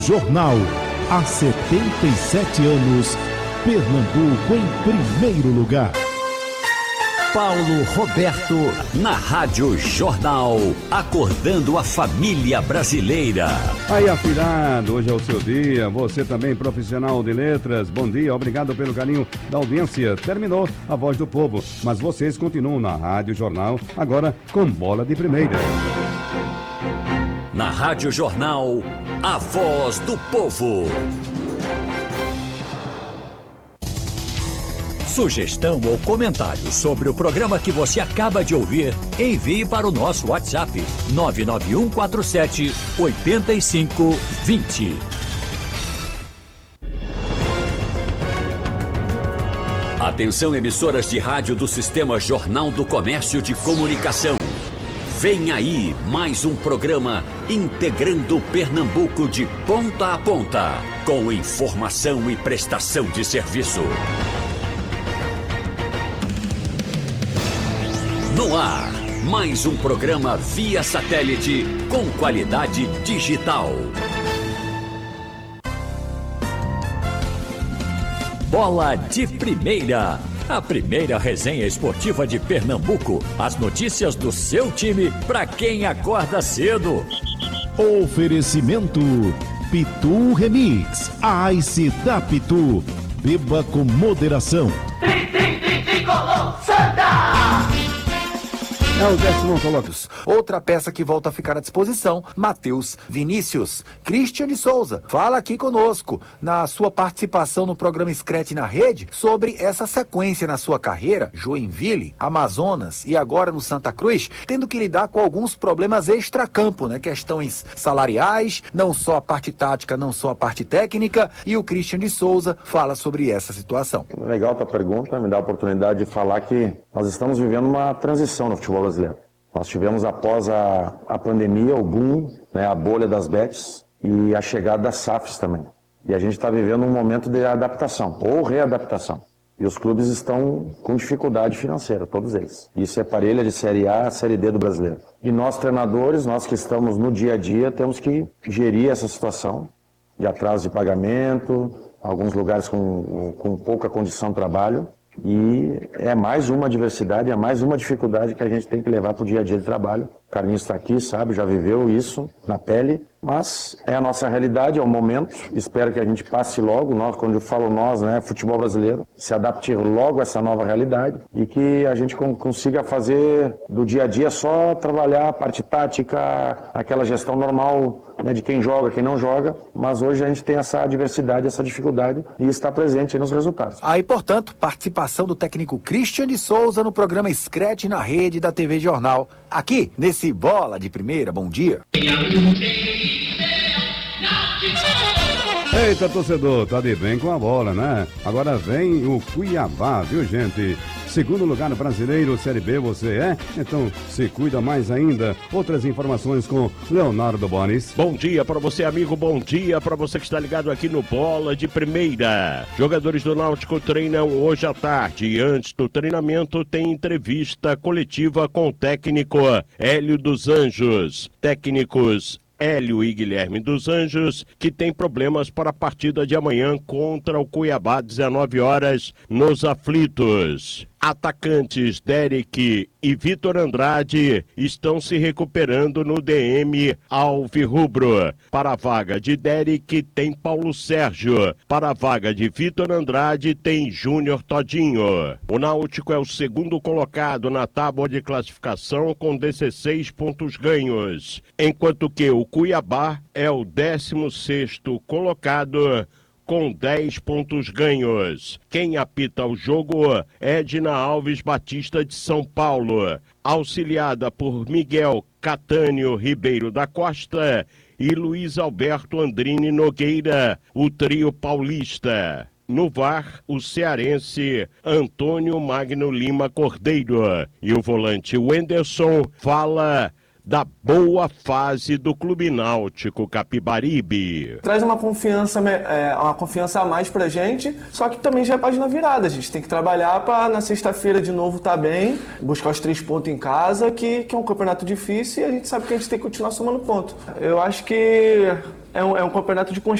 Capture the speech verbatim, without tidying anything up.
Jornal, há setenta e sete anos, Pernambuco em primeiro lugar. Paulo Roberto, na Rádio Jornal, acordando a família brasileira. Aí, afilhado, hoje é o seu dia, você também profissional de letras, bom dia, obrigado pelo carinho da audiência. Terminou a Voz do Povo, mas vocês continuam na Rádio Jornal, agora com Bola de Primeira. Na Rádio Jornal, a Voz do Povo. Sugestão ou comentário sobre o programa que você acaba de ouvir, envie para o nosso WhatsApp nove nove um quatro sete oito cinco dois zero. Atenção, emissoras de rádio do Sistema Jornal do Comércio de Comunicação. Vem aí mais um programa integrando Pernambuco de ponta a ponta, com informação e prestação de serviço. No ar, mais um programa via satélite com qualidade digital. Bola de Primeira, a primeira resenha esportiva de Pernambuco. As notícias do seu time para quem acorda cedo. Oferecimento Pitu Remix, a Ice da Pitu. Beba com moderação. Tri, tri, tri, tricolor, Santa! É o décimo Colocos. Outra peça que volta a ficar à disposição, Matheus Vinícius. Christian de Souza fala aqui conosco, na sua participação no programa Screte na Rede, sobre essa sequência na sua carreira, Joinville, Amazonas e agora no Santa Cruz, tendo que lidar com alguns problemas extracampo, né? Questões salariais, não só a parte tática, não só a parte técnica, e o Christian de Souza fala sobre essa situação. Legal a tua pergunta, me dá a oportunidade de falar que nós estamos vivendo uma transição no futebol brasileiro. Nós tivemos após a, a pandemia, o boom, né, a bolha das bets e a chegada das S A Fs também. E a gente está vivendo um momento de adaptação, ou readaptação. E os clubes estão com dificuldade financeira, todos eles. Isso é parelha de Série A a Série D do brasileiro. E nós treinadores, nós que estamos no dia a dia, temos que gerir essa situação de atraso de pagamento, alguns lugares com, com pouca condição de trabalho. E é mais uma adversidade, é mais uma dificuldade que a gente tem que levar para o dia a dia de trabalho. O Carlinhos está aqui, sabe, já viveu isso na pele, mas é a nossa realidade, é o momento. Espero que a gente passe logo, nós, quando eu falo nós, né, futebol brasileiro, se adapte logo a essa nova realidade e que a gente consiga fazer do dia a dia só trabalhar a parte tática, aquela gestão normal, né, de quem joga, quem não joga, mas hoje a gente tem essa adversidade, essa dificuldade e está presente aí nos resultados. Aí, portanto, participação do técnico Christian de Souza no programa Screte na Rede da T V Jornal, aqui nesse Bola de Primeira. Bom dia. Eita, torcedor, tá de bem com a bola, né? Agora vem o Cuiabá, viu, gente? Segundo lugar no Brasileiro, Série B, você é? Então se cuida mais ainda. Outras informações com Leonardo Bonis. Bom dia para você, amigo. Bom dia para você que está ligado aqui no Bola de Primeira. Jogadores do Náutico treinam hoje à tarde e antes do treinamento tem entrevista coletiva com o técnico Hélio dos Anjos. Técnicos Hélio e Guilherme dos Anjos, que tem problemas para a partida de amanhã contra o Cuiabá, dezenove horas, nos aflitos. Atacantes Derek e Vitor Andrade estão se recuperando no D M Alvirrubro. Para a vaga de Derek tem Paulo Sérgio. Para a vaga de Vitor Andrade tem Júnior Todinho. O Náutico é o segundo colocado na tábua de classificação com dezesseis pontos ganhos, enquanto que o Cuiabá é o décimo sexto colocado com dez pontos ganhos. Quem apita o jogo é Edna Alves Batista de São Paulo, auxiliada por Miguel Catânio Ribeiro da Costa e Luiz Alberto Andrini Nogueira, o trio paulista. No V A R, o cearense Antônio Magno Lima Cordeiro. E o volante Wenderson fala da boa fase do Clube Náutico Capibaribe. Traz uma confiança, é, uma confiança a mais pra gente, só que também já é página virada. A gente tem que trabalhar para na sexta-feira de novo estar tá bem, buscar os três pontos em casa, que, que é um campeonato difícil e a gente sabe que a gente tem que continuar somando ponto. Eu acho que é um, é um campeonato de